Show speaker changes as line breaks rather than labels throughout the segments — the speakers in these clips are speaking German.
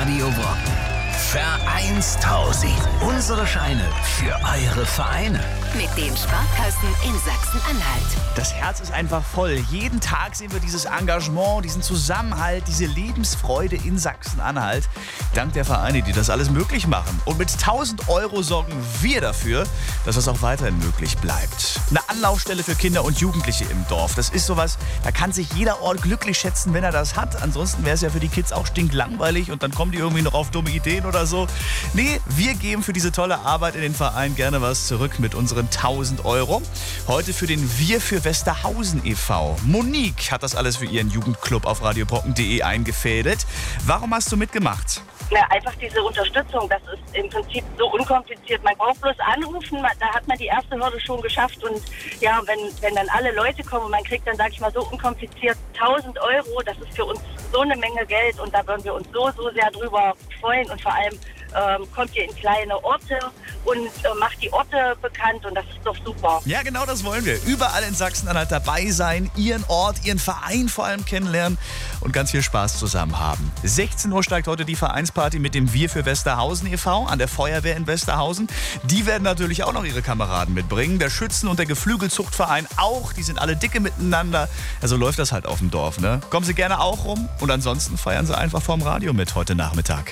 Radio Brocken. Vereinstausi. Unsere Scheine für eure Vereine.
Mit den Sparkassen in Sachsen-Anhalt.
Das Herz ist einfach voll. Jeden Tag sehen wir dieses Engagement, diesen Zusammenhalt, diese Lebensfreude in Sachsen-Anhalt. Dank der Vereine, die das alles möglich machen. Und mit 1000 Euro sorgen wir dafür, dass das auch weiterhin möglich bleibt. Eine Anlaufstelle für Kinder und Jugendliche im Dorf. Das ist sowas, da kann sich jeder Ort glücklich schätzen, wenn er das hat. Ansonsten wäre es ja für die Kids auch stinklangweilig und dann kommen die irgendwie noch auf dumme Ideen oder so. Nee, wir geben für diese tolle Arbeit in den Verein gerne was zurück mit unseren 1000 Euro. Heute für den Wir für Westerhausen e.V. Monique hat das alles für ihren Jugendclub auf radiobrocken.de eingefädelt. Warum hast du mitgemacht?
Ja, einfach diese Unterstützung, das ist im Prinzip so unkompliziert. Man braucht bloß anrufen, da hat man die erste Hürde schon geschafft. Und ja, wenn dann alle Leute kommen und man kriegt dann, sag ich mal, so unkompliziert 1000 Euro, das ist für uns so eine Menge Geld und da würden wir uns so sehr drüber freuen. Und vor allem kommt ihr in kleine Orte und macht die Orte bekannt und das ist doch super.
Ja, genau das wollen wir. Überall in Sachsen-Anhalt dabei sein, ihren Ort, ihren Verein vor allem kennenlernen und ganz viel Spaß zusammen haben. 16 Uhr steigt heute die Vereinsparty mit dem Wir für Westerhausen e.V. an der Feuerwehr in Westerhausen. Die werden natürlich auch noch ihre Kameraden mitbringen. Der Schützen- und der Geflügelzuchtverein auch. Die sind alle dicke miteinander. Ja, so läuft das halt auf dem Dorf, ne? Kommen Sie gerne auch rum und ansonsten feiern Sie einfach vorm Radio mit heute Nachmittag.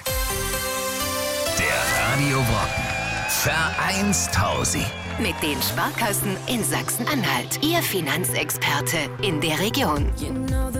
Der Radio Brocken. Vereinstausi.
Mit den Sparkassen in Sachsen-Anhalt. Ihr Finanzexperte in der Region.